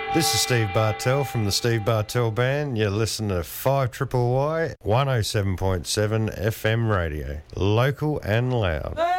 This is Steve Bartell from the Steve Bartell Band. You listen to 5YYY 107.7 FM radio. Local and loud.